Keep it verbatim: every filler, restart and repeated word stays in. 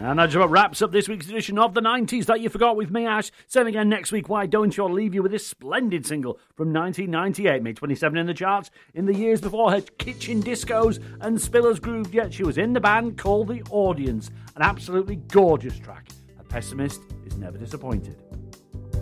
And that just about wraps up this week's edition of the nineties That You Forgot with me, Ash. Same again next week. Why don't you? I'll leave you with this splendid single from nineteen ninety-eight. Made twenty-seven in the charts in the years before her kitchen discos and Spillers grooved, yet she was in the band called The Audience. An absolutely gorgeous track. A pessimist is never disappointed.